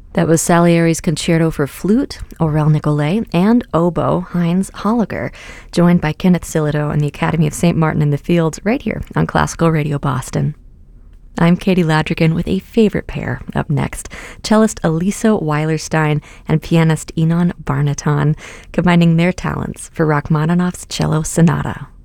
That was Salieri's Concerto for Flute, Aurel Nicolai, and oboe Heinz Holliger, joined by Kenneth Silido and the Academy of St. Martin in the Fields right here on Classical Radio Boston. I'm Katie Ladrigan with a favorite pair up next, cellist Elisa Weilerstein and pianist Inon Barnaton, combining their talents for Rachmaninoff's Cello Sonata.